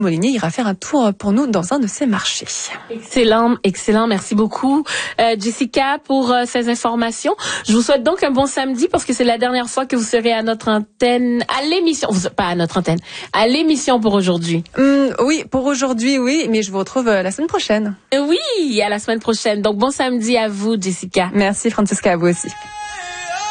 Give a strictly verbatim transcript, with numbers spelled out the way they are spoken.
Molinier ira faire un tour pour nous dans un de ces marchés. Excellent, excellent. Merci beaucoup, euh, Jessica, pour euh, ces informations. Je vous souhaite donc un bon samedi parce que c'est la dernière fois que vous serez à notre antenne, à l'émission, pas à notre antenne, à l'émission pour aujourd'hui. Hum, oui, pour aujourd'hui, oui, mais je vous retrouve euh, la semaine prochaine. Oui, à la semaine prochaine. Donc, bon samedi à vous, Jessica. Merci, Francesca, à vous aussi.